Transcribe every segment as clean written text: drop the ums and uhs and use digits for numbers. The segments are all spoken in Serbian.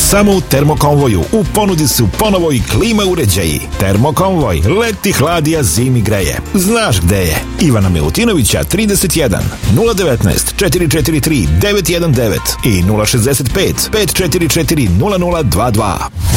Samo u Termokonvoju u ponudi su ponovo i klima uređaji. Termokonvoj, leti hladi, a zimi greje. Znaš gde je? Ivana Milutinovića 31 019 443 919 i 065 544 0022.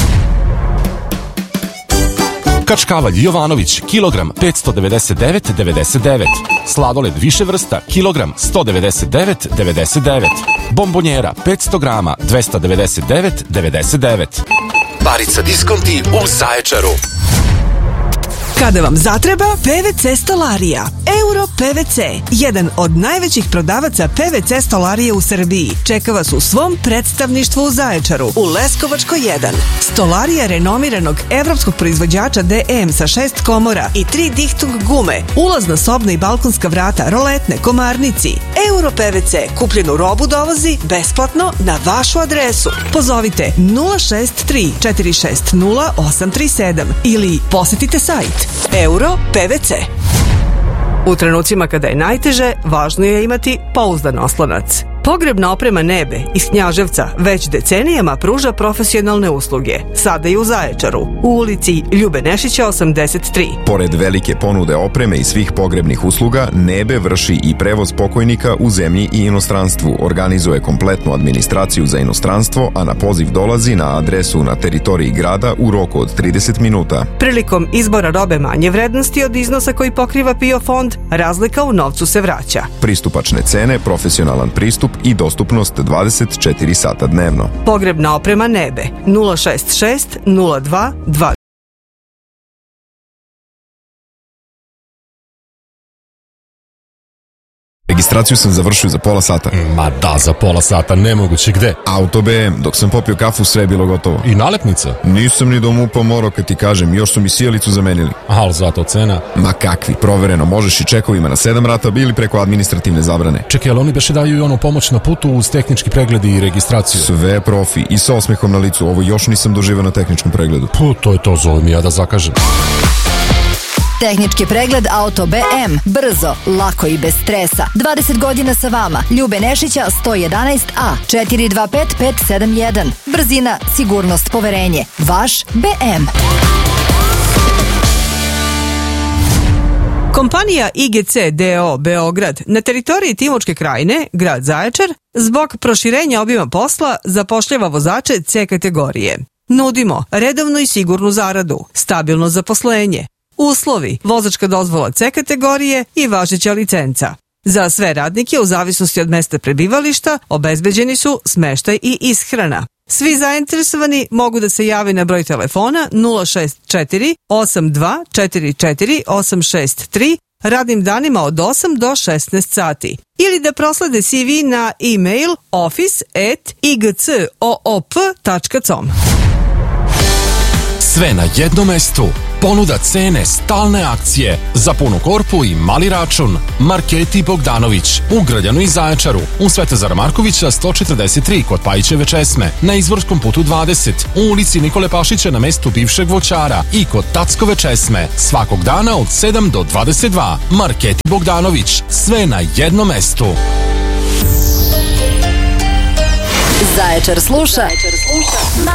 Kačkavalj Jovanović, kilogram 599,99. Sladoled više vrsta, kilogram 199,99. Bombonjera 500 grama 299,99. Barica Diskonti u Zaječaru. Kada vam zatreba PVC stolarija, Euro PVC, jedan od najvećih prodavaca PVC stolarije u Srbiji, čeka vas u svom predstavništvu u Zaječaru, u Leskovačkoj 1. Stolarija renomiranog evropskog proizvođača DM sa 6 komora i 3 dihtung gume, ulazna sobna i balkonska vrata, roletne, komarnici. Euro PVC kupljenu robu dovozi besplatno na vašu adresu. Pozovite 063 460 837 ili posetite sajt Euro PVC. U trenucima kada je najteže, važno je imati pouzdan oslonac. Pogrebna oprema Nebe iz Knjaževca već decenijama pruža profesionalne usluge. Sada i u Zaječaru, u ulici Ljube Nešića 83. Pored velike ponude opreme i svih pogrebnih usluga, Nebe vrši i prevoz pokojnika u zemlji i inostranstvu, organizuje kompletnu administraciju za inostranstvo, a na poziv dolazi na adresu na teritoriji grada u roku od 30 minuta. Prilikom izbora robe manje vrednosti od iznosa koji pokriva PIO fond, razlika u novcu se vraća. Pristupačne cene, profesionalan pristup i dostupnost 24 sata dnevno. Pogrebna oprema Nebe 066 02 2. Registraciju sam završio za pola sata. Ma da, za pola sata, nemoguće gde? Auto BM, dok sam popio kafu sve je bilo gotovo. I nalepnica? Nisam ni do MUP-a morao kad ti kažem, još su mi sijalicu zamenili. Ali zato cena? Ma kakvi, provereno, možeš i čekovima na 7 rata ili preko administrativne zabrane. Čekaj, ali oni beše daju i ono pomoć na putu uz tehnički pregled i registraciju? Sve profi i sa osmehom na licu, ovo još nisam doživao na tehničkom pregledu. To je to, zove mi ja da zakažem. Tehnički pregled Auto BM. Brzo, lako i bez stresa. 20 godina sa vama. Ljube Nešića 111A 425 571. Brzina, sigurnost, poverenje. Vaš BM. Kompanija IGC DO Beograd na teritoriji Timočke krajine, grad Zaječar, zbog proširenja obima posla zapošljava vozače C kategorije. Nudimo redovnu i sigurnu zaradu, stabilno zaposlenje, uslovi, vozačka dozvola C kategorije i važeća licenca. Za sve radnike u zavisnosti od mesta prebivališta obezbeđeni su smeštaj i ishrana. Svi zainteresovani mogu da se jave na broj telefona 064 8244 863 radnim danima od 8 do 16 sati ili da proslede CV na e-mail office@igcoop.com. Sve na jednom mestu. Ponuda cene, stalne akcije. Za punu korpu i mali račun. Marketi Bogdanović. U Grljanu i Zaječaru. U Svetozara Markovića 143 kod Pajićeve česme. Na Izvorskom putu 20. U ulici Nikole Pašića na mestu bivšeg voćara. I kod Tackove česme. Svakog dana od 7 do 22. Marketi Bogdanović. Sve na jednom mestu. Zaječar sluša